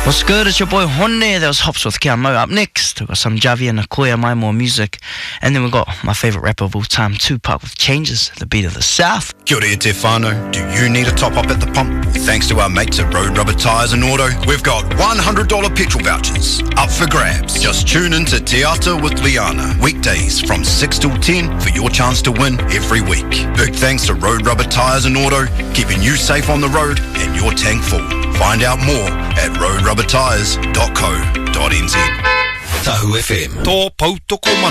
What's good? It's your boy Honne. That was Hops with Kia Mo. Up next, we've got some Javi and Nakoya Mai more music. And then we've got my favourite rapper of all time, Tupac with Changes, the beat of the South. Kia ora e te whānau. Do you need a top up at the pump? Thanks to our mates at Road Rubber Tyres and Auto, we've got $100 petrol vouchers up for grabs. Just tune in to Te Ata with Liana, weekdays from 6 till 10 for your chance to win every week. Big thanks to Road Rubber Tyres and Auto, keeping you safe on the road and your tank full. Find out more at roadrubbertyres.co.nz. Tahu FM. Tō Pautoko